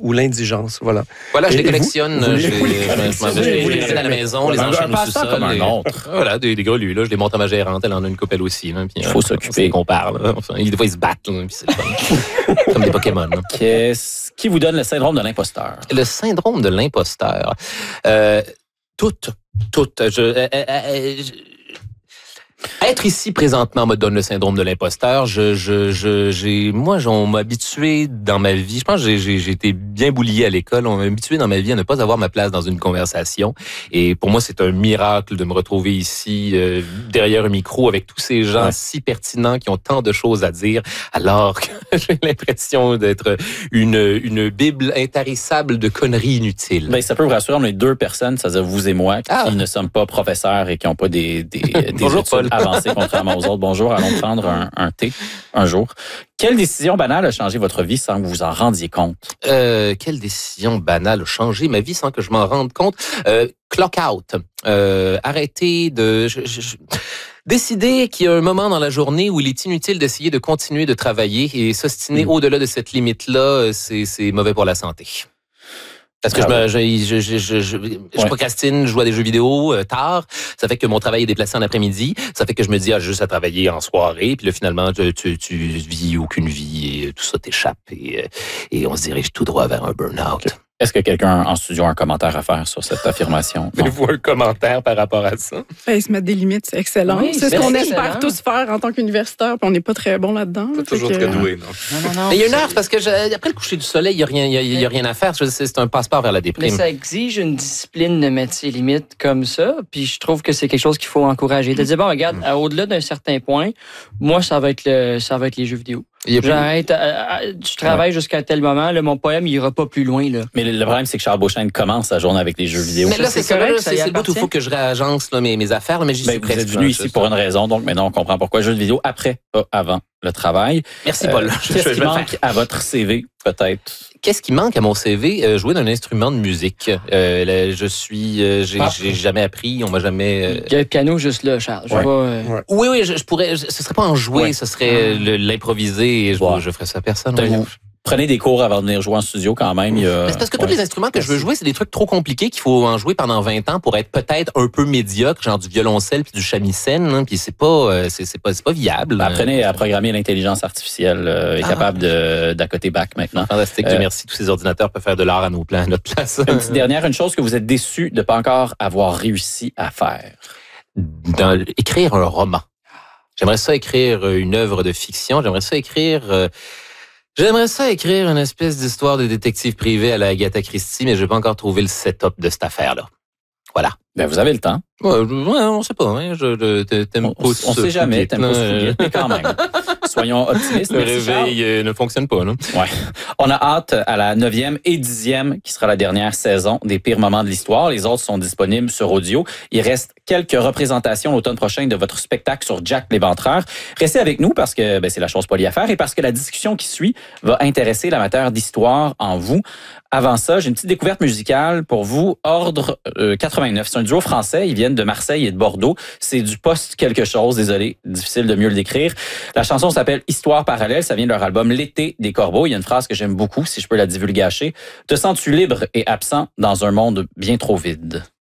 ou l'indigence. Voilà. Voilà, je les Et vous? collectionne. Je les ramène à la maison, les enchaîne au sous-sol. Comme un autre. Voilà, des grelues. Là, je les montre à ma gérante. Elle en a une couple aussi. Là, puis, Il faut s'occuper. C'est qu'on parle. Enfin, des fois, ils se battent. Là, puis c'est le fun. Comme des Pokémon. Là. Qu'est-ce qui vous donne le syndrome de l'imposteur? Le syndrome de l'imposteur. Tout. Être ici présentement me donne le syndrome de l'imposteur. On m'a habitué dans ma vie. Je pense que j'ai été bien boulié à l'école. On m'a habitué dans ma vie à ne pas avoir ma place dans une conversation. Et pour moi, c'est un miracle de me retrouver ici derrière un micro avec tous ces gens si pertinents qui ont tant de choses à dire, alors que j'ai l'impression d'être une bible intarissable de conneries inutiles. Ben, ça peut vous rassurer, on est deux personnes, c'est-à-dire vous et moi, qui ne sommes pas professeurs et qui n'ont pas des Bonjour, études Paul. avancées contrairement aux autres. Bonjour, allons prendre un thé un jour. Quelle décision banale a changé votre vie sans que vous vous en rendiez compte? Quelle décision banale a changé ma vie sans que je m'en rende compte? Clock out. Arrêter de... Décider qu'il y a un moment dans la journée où il est inutile d'essayer de continuer de travailler et s'ostiner au-delà de cette limite-là, c'est mauvais pour la santé. Parce que je procrastine, je joue à des jeux vidéo tard. Ça fait que mon travail est déplacé en après-midi. Ça fait que je me dis, juste à travailler en soirée. Puis là, finalement, tu vis aucune vie et tout ça t'échappe. Et on se dirige tout droit vers un burn-out. Okay. Est-ce que quelqu'un en studio a un commentaire à faire sur cette affirmation? Avez-vous un commentaire par rapport à ça? Ils se mettent des limites, c'est excellent. Oui, c'est ce qu'on espère tous faire en tant qu'universitaire, puis on n'est pas très bon là-dedans. Pas toujours très doué, non? Non. Mais il y a une heure, parce que après le coucher du soleil, il n'y a rien à faire. C'est un passeport vers la déprime. Mais ça exige une discipline de mettre ses limites comme ça, puis je trouve que c'est quelque chose qu'il faut encourager. De dire, bon, regarde, au-delà d'un certain point, moi, ça va être les jeux vidéo. J'arrête, je travaille jusqu'à tel moment, là, mon poème, il ira pas plus loin. Là. Mais le problème, c'est que Charles Beauchesne commence sa journée avec les jeux vidéo. Mais là, c'est correct, c'est le bout où il faut que je réagence là, mes affaires, mais j'y suis presque. Vous êtes venu ici pour une raison, donc maintenant on comprend pourquoi jeux vidéo après, pas avant le travail. Merci, Paul. Qu'est-ce qui manque à votre CV, peut-être? Qu'est-ce qui manque à mon CV? Jouer d'un instrument de musique. J'ai jamais appris, on m'a jamais... Il y a le piano juste là, Charles. Oui, je pourrais... Ce serait pas en jouer, ce serait l'improviser et je ferais ça à personne. Prenez des cours avant de venir jouer en studio quand même. C'est parce que tous les instruments que je veux jouer, c'est des trucs trop compliqués qu'il faut en jouer pendant 20 ans pour être peut-être un peu médiocre, genre du violoncelle puis du shamisen, hein, puis c'est pas viable. Apprenez à programmer l'intelligence artificielle, est capable d'accoter back maintenant. Fantastique, Dieu merci. Tous ces ordinateurs peuvent faire de l'art à notre place. Une petite dernière, une chose que vous êtes déçu de ne pas encore avoir réussi à faire. Écrire un roman. J'aimerais ça écrire une œuvre de fiction. J'aimerais ça écrire une espèce d'histoire de détective privé à la Agatha Christie, mais je n'ai pas encore trouvé le setup de cette affaire-là. Voilà. Ben, vous avez le temps. On sait pas. Hein, on sait jamais. T'aimes pas se mais quand même. Soyons optimistes. Le réveil ne fonctionne pas. Là. Ouais. On a hâte à la 9e et 10e, qui sera la dernière saison des pires moments de l'histoire. Les autres sont disponibles sur audio. Il reste quelques représentations l'automne prochain de votre spectacle sur Jack l'Éventreur. Restez avec nous parce que c'est la chose polie à faire et parce que la discussion qui suit va intéresser l'amateur d'histoire en vous. Avant ça, j'ai une petite découverte musicale pour vous. Ordre 89. C'est un duo français. Ils viennent de Marseille et de Bordeaux. C'est du post quelque chose. Désolé, difficile de mieux le décrire. La chanson s'appelle Histoire parallèle. Ça vient de leur album L'été des corbeaux. Il y a une phrase que j'aime beaucoup, si je peux la divulgacher. Te sens-tu libre et absent dans un monde bien trop vide?